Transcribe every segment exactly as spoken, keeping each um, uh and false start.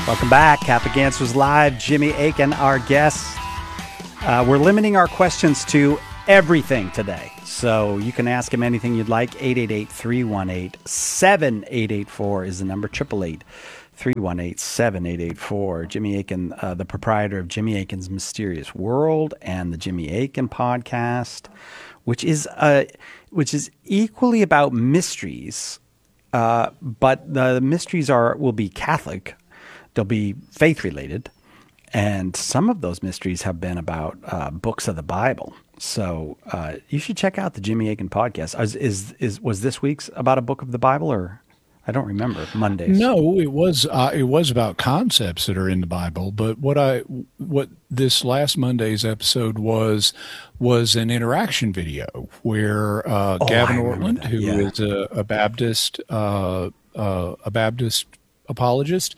Welcome back. Catholic Answers Live. Jimmy Akin, our guest. Uh, we're limiting our questions to everything today. So you can ask him anything you'd like. eight eight eight, three one eight, seven eight eight four is the number. eight eight eight, three one eight, seven eight eight four. Jimmy Akin, uh, the proprietor of Jimmy Akin's Mysterious World and the Jimmy Akin podcast, which is uh, which is equally about mysteries, uh, but the mysteries are will be Catholic. They'll be faith-related, and some of those mysteries have been about uh, books of the Bible. So uh, you should check out the Jimmy Akin podcast. Is, is is was this week's about a book of the Bible, or I don't remember Mondays? No, it was uh, it was about concepts that are in the Bible. But what I what this last Monday's episode was was an interaction video where uh, Oh, Gavin I remember Ortland, that, who yeah. is a, a Baptist uh, uh, a Baptist apologist,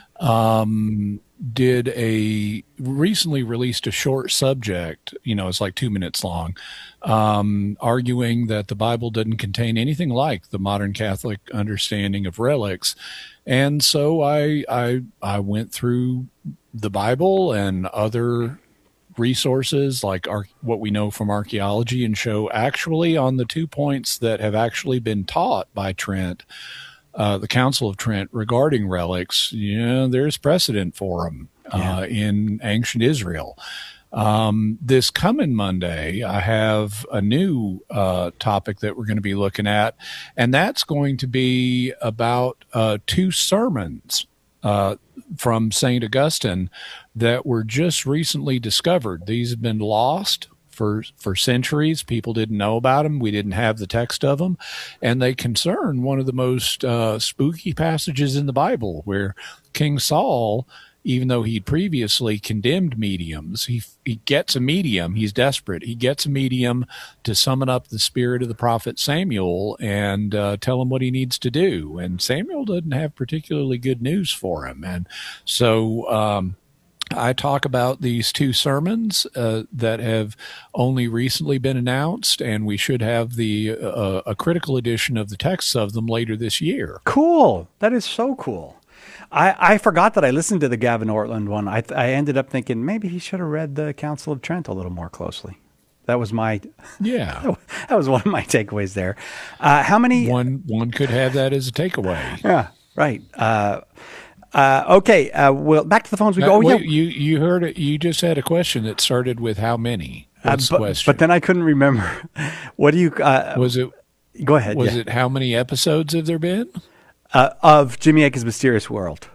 um, did a recently released a short subject, you know, it's like two minutes long, um, arguing that the Bible doesn't contain anything like the modern Catholic understanding of relics. And so I, I, I went through the Bible and other resources like ar- what we know from archaeology and show actually on the two points that have actually been taught by Trent, Uh, the Council of Trent regarding relics, you know, there's precedent for them Yeah. uh, in ancient Israel. Um, this coming Monday, I have a new uh, topic that we're going to be looking at, and that's going to be about uh, two sermons uh, from Saint Augustine that were just recently discovered. These have been lost for for centuries. People didn't know about them. We didn't have the text of them. And they concern one of the most uh, spooky passages in the Bible, where King Saul, even though he'd previously condemned mediums, he he gets a medium. He's desperate. He gets a medium to summon up the spirit of the prophet Samuel and uh, tell him what he needs to do. And Samuel doesn't have particularly good news for him. And so um I talk about these two sermons uh, that have only recently been announced, and we should have the uh, a critical edition of the texts of them later this year. Cool. That is so cool. I, I forgot that I listened to the Gavin Ortland one. I, I ended up thinking maybe he should have read the Council of Trent a little more closely. That was my Yeah, that was one of my takeaways there. Uh, how many? one one could have that as a takeaway. Yeah, right. Uh, uh, okay. Uh, well, back to the phones we Uh, go. Oh, wait, yeah. you you heard it. You just had a question that started with how many? What's Uh, but, the question? but then I couldn't remember. What do you? Uh, was it go ahead. was yeah. it how many episodes have there been? uh, of Jimmy Akin's Mysterious World?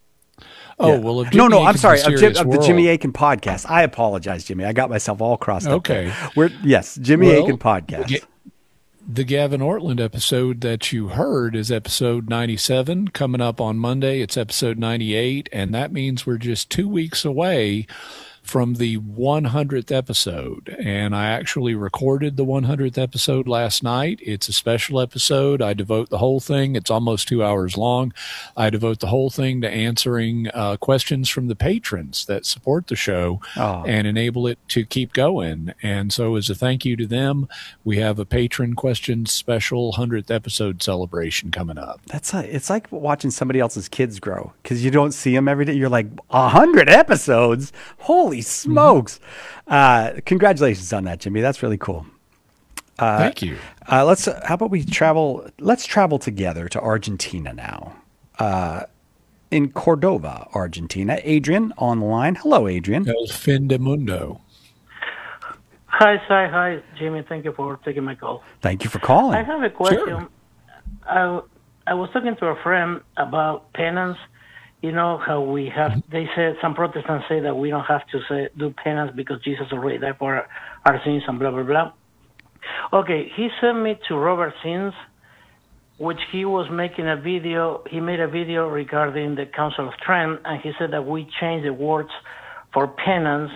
Oh Yeah. well, of no, Jimmy no. I'm Akin's sorry. Of, Jim, Mysterious of the World. Jimmy Akin podcast. I apologize, Jimmy. I got myself all crossed up. Okay. there. We're yes, Jimmy Well, Akin podcast. Ga- The Gavin Ortland episode that you heard is episode ninety-seven. Coming up on Monday, it's episode ninety-eight, and that means we're just two weeks away from the one hundredth episode. And I actually recorded the one hundredth episode last night. It's a special episode. I devote the whole thing. It's almost two hours long. I devote the whole thing to answering uh, questions from the patrons that support the show Oh. and enable it to keep going. And so as a thank you to them, we have a patron questions special one hundredth episode celebration coming up. That's a, it's like watching somebody else's kids grow because you don't see them every day. You're like a hundred episodes. Holy smokes! Mm-hmm. Uh, congratulations on that, Jimmy. That's really cool. Uh, Thank you. Uh, let's. Uh, how about we travel? Let's travel together to Argentina now. Uh, in Cordova, Argentina. Adrian on the line. Hello, Adrian. El fin de mundo. Hi, Sai. Hi, Jimmy. Thank you for taking my call. Thank you for calling. I have a question. Sure. I, I was talking to a friend about penance. You know how we have, they said, some Protestants say that we don't have to say, do penance because Jesus already died for our, our sins and blah, blah, blah. Okay, he sent me to Robert Sins, which he was making a video. He made a video regarding the Council of Trent, and he said that we changed the words for penance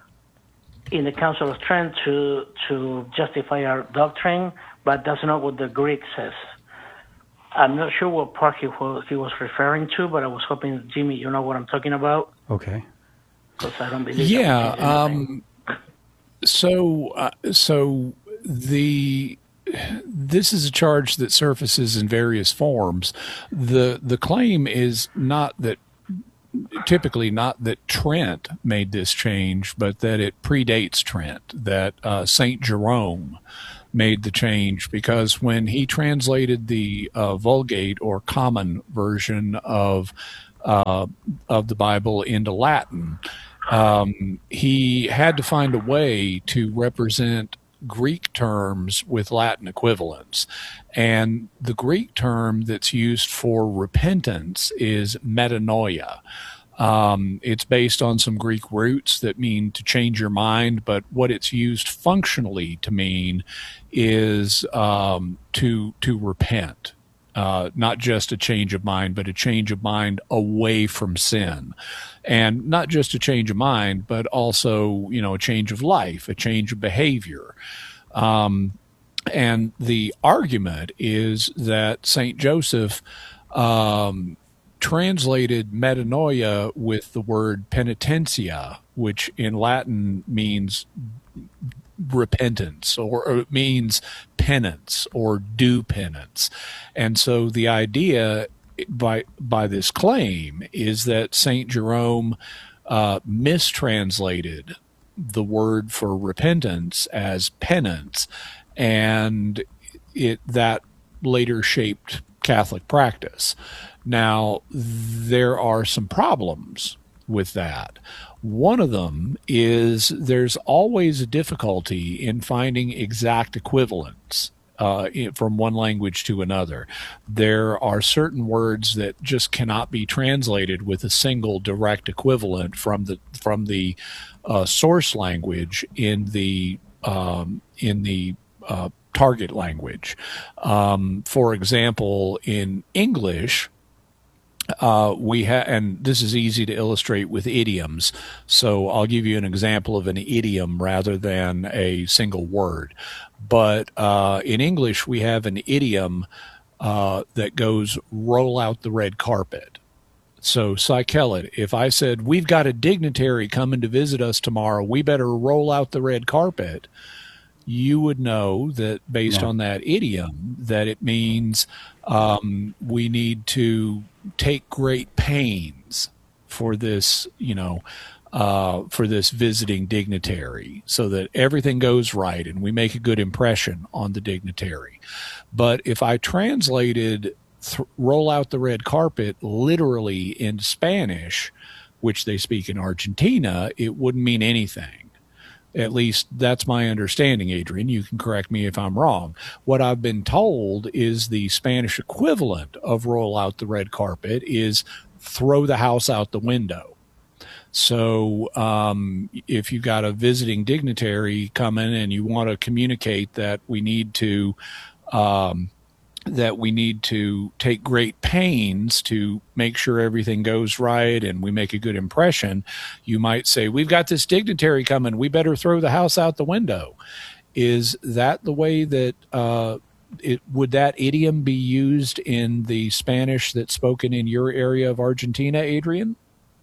in the Council of Trent to to justify our doctrine, but that's not what the Greek says. I'm not sure what part he was, he was referring to, but I was hoping, Jimmy, you know what I'm talking about? Okay. Because I don't believe Yeah. that we changed anything. Um, so, uh, so the this is a charge that surfaces in various forms. The the claim is not that typically not that Trent made this change, but that it predates Trent, that uh, Saint Jerome made the change, because when he translated the uh, Vulgate or common version of uh, of the Bible into Latin, um, he had to find a way to represent Greek terms with Latin equivalents. And the Greek term that's used for repentance is metanoia. Um, it's based on some Greek roots that mean to change your mind, but what it's used functionally to mean is um, to to repent. Uh, not just a change of mind, but a change of mind away from sin. And not just a change of mind, but also, you know, a change of life, a change of behavior. Um, and the argument is that Saint Joseph um, translated metanoia with the word penitentia, which in Latin means repentance, or, or it means penance or do penance. And so the idea by by this claim is that Saint Jerome uh, mistranslated the word for repentance as penance, and it that later shaped Catholic practice. Now, there are some problems with that. One of them is there's always a difficulty in finding exact equivalents uh, from one language to another. There are certain words that just cannot be translated with a single direct equivalent from the from the uh, source language in the um, in the uh, target language. Um, for example, in English, Uh, we have, and this is easy to illustrate with idioms. So I'll give you an example of an idiom rather than a single word. But uh, in English, we have an idiom uh, that goes, roll out the red carpet. So, Psychelet, if I said, we've got a dignitary coming to visit us tomorrow, we better roll out the red carpet, you would know that based yeah. on that idiom, that it means um, we need to take great pains for this, you know, uh, for this visiting dignitary, so that everything goes right and we make a good impression on the dignitary. But if I translated th- roll out the red carpet literally in Spanish, which they speak in Argentina, it wouldn't mean anything. At least that's my understanding, Adrian. You can correct me if I'm wrong. What I've been told is the Spanish equivalent of roll out the red carpet is throw the house out the window. So um, if you've got a visiting dignitary coming and you want to communicate that we need to um, that we need to take great pains to make sure everything goes right and we make a good impression, you might say, we've got this dignitary coming, we better throw the house out the window. Is that the way that, uh, it, would that idiom be used in the Spanish that's spoken in your area of Argentina, Adrian?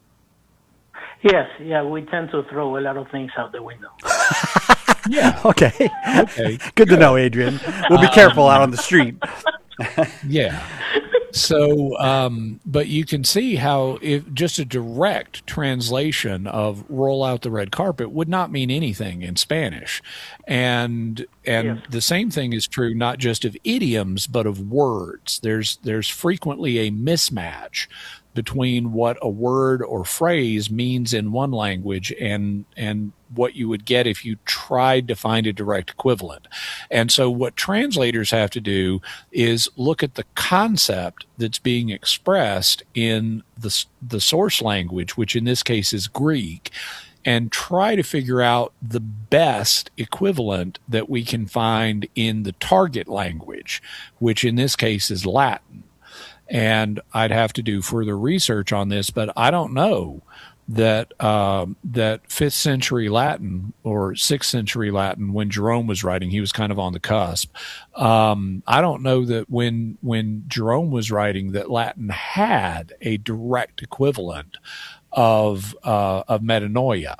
Yes, yeah, we tend to throw a lot of things out the window. Yeah. Okay. Okay. Good, Good to know, Adrian. We'll be careful um, out on the street. Yeah. So, um, but you can see how if just a direct translation of roll out the red carpet would not mean anything in Spanish. And, and yes. the same thing is true, not just of idioms, but of words. There's, there's frequently a mismatch between what a word or phrase means in one language and and what you would get if you tried to find a direct equivalent. And so what translators have to do is look at the concept that's being expressed in the the source language, which in this case is Greek, and try to figure out the best equivalent that we can find in the target language, which in this case is Latin. And I'd have to do further research on this, but I don't know that um, that fifth century Latin or sixth century Latin, when Jerome was writing, he was kind of on the cusp. Um, I don't know that when when Jerome was writing that Latin had a direct equivalent of uh, of metanoia,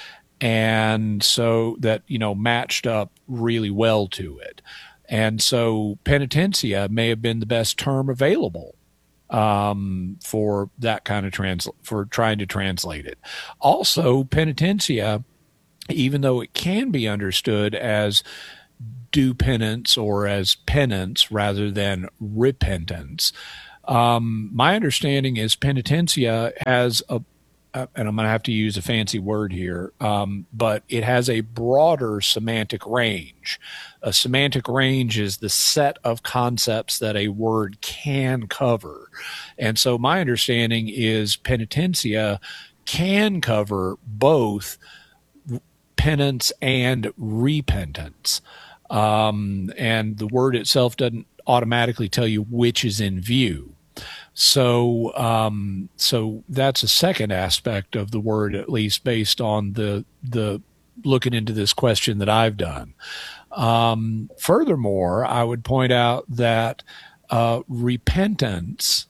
and so that you know matched up really well to it. And so penitentia may have been the best term available um, for that kind of trans for trying to translate it. Also, penitentia, even though it can be understood as do penance or as penance rather than repentance, um, my understanding is penitentia has a Uh, and I'm going to have to use a fancy word here, um, but it has a broader semantic range. A semantic range is the set of concepts that a word can cover. And so my understanding is penitentia can cover both penance and repentance. Um, and the word itself doesn't automatically tell you which is in view. So, um, so that's a second aspect of the word, at least based on the the looking into this question that I've done. Um, furthermore, I would point out that uh, repentance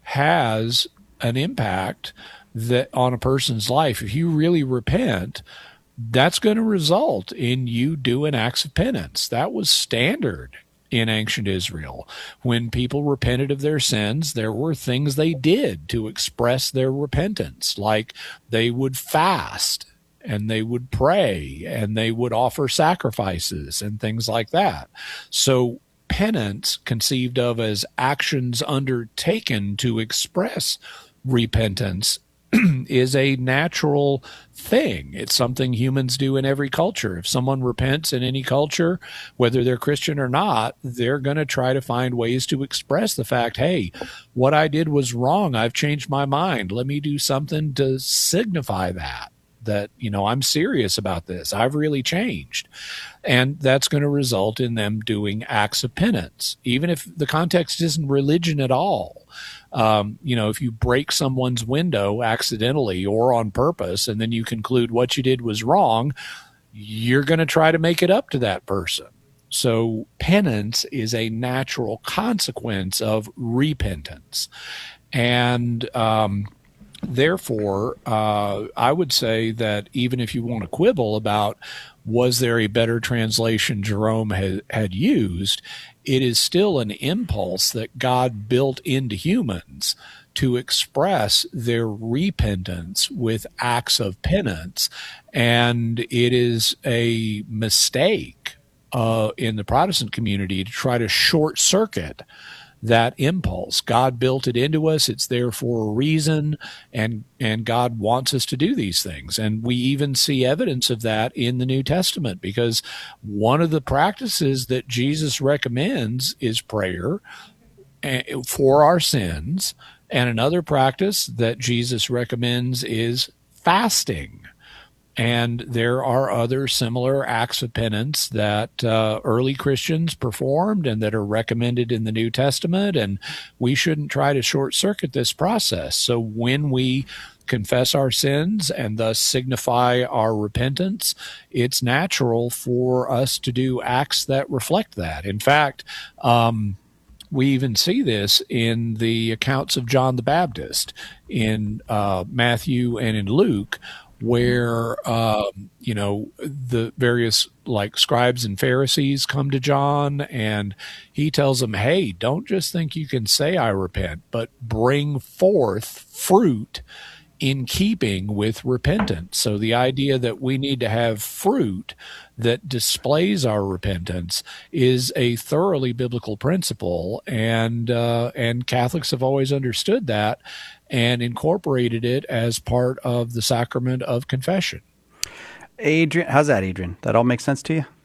has an impact that on a person's life. If you really repent, that's going to result in you doing acts of penance. That was standard in ancient Israel. When people repented of their sins, there were things they did to express their repentance, like they would fast and they would pray and they would offer sacrifices and things like that. So penance, conceived of as actions undertaken to express repentance, is a natural thing. It's something humans do in every culture. If someone repents in any culture, whether they're Christian or not, they're going to try to find ways to express the fact, hey, what I did was wrong. I've changed my mind. Let me do something to signify that, that, you know, I'm serious about this. I've really changed. And that's going to result in them doing acts of penance, even if the context isn't religion at all. Um, you know, if you break someone's window accidentally or on purpose, and then you conclude what you did was wrong, you're going to try to make it up to that person. So penance is a natural consequence of repentance. And um, therefore, uh, I would say that even if you want to quibble about was there a better translation Jerome had, had used, it is still an impulse that God built into humans to express their repentance with acts of penance. And it is a mistake uh, in the Protestant community to try to short circuit that impulse. God built it into us. It's there for a reason, and and God wants us to do these things. And we even see evidence of that in the New Testament, because one of the practices that Jesus recommends is prayer for our sins, and another practice that Jesus recommends is fasting. And there are other similar acts of penance that uh, early Christians performed and that are recommended in the New Testament, and we shouldn't try to short-circuit this process. So when we confess our sins and thus signify our repentance, it's natural for us to do acts that reflect that. In fact, um, we even see this in the accounts of John the Baptist in uh, Matthew and in Luke, where, uh, you know, the various like scribes and Pharisees come to John, and he tells them, hey, don't just think you can say I repent, but bring forth fruit in keeping with repentance. So the idea that we need to have fruit that displays our repentance is a thoroughly biblical principle, and uh, and Catholics have always understood that and incorporated it as part of the sacrament of confession. Adrian, how's that, Adrian? That all makes sense to you?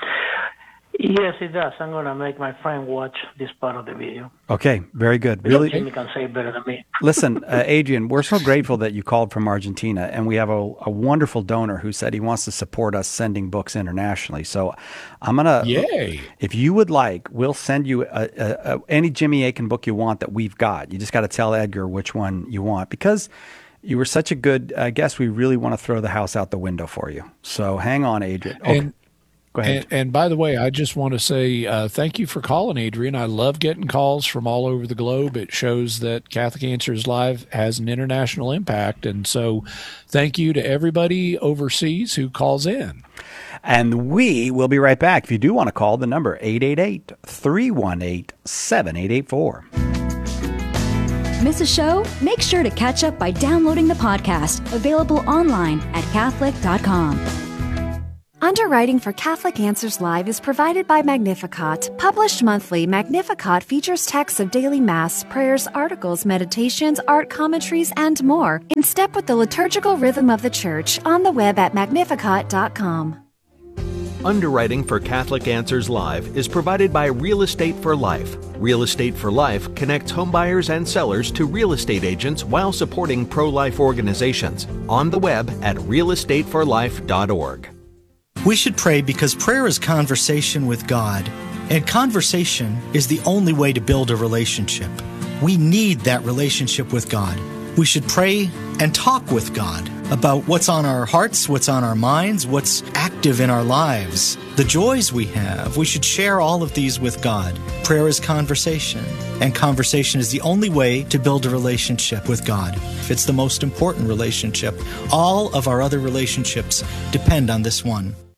Yes, it does. I'm going to make my friend watch this part of the video. Okay, very good. Really, Jimmy can say it better than me. Listen, uh, Adrian, we're so grateful that you called from Argentina, and we have a, a wonderful donor who said he wants to support us sending books internationally. So I'm going to, Yay. if you would like, we'll send you a, a, a, any Jimmy Akin book you want that we've got. You just got to tell Edgar which one you want, because you were such a good uh, guest. We really want to throw the house out the window for you. So hang on, Adrian. Okay. And- Go ahead. And, and by the way, I just want to say uh, thank you for calling, Adrian. I love getting calls from all over the globe. It shows that Catholic Answers Live has an international impact. And so thank you to everybody overseas who calls in. And we will be right back. If you do want to call, the number eight eight eight, three one eight, seven eight eight four. Miss a show? Make sure to catch up by downloading the podcast, available online at Catholic dot com. Underwriting for Catholic Answers Live is provided by Magnificat. Published monthly, Magnificat features texts of daily Mass, prayers, articles, meditations, art commentaries, and more, in step with the liturgical rhythm of the Church, on the web at Magnificat dot com. Underwriting for Catholic Answers Live is provided by Real Estate for Life. Real Estate for Life connects homebuyers and sellers to real estate agents while supporting pro-life organizations. On the web at real estate for life dot org. We should pray because prayer is conversation with God, and conversation is the only way to build a relationship. We need that relationship with God. We should pray and talk with God about what's on our hearts, what's on our minds, what's active in our lives, the joys we have. We should share all of these with God. Prayer is conversation, and conversation is the only way to build a relationship with God. It's the most important relationship. All of our other relationships depend on this one.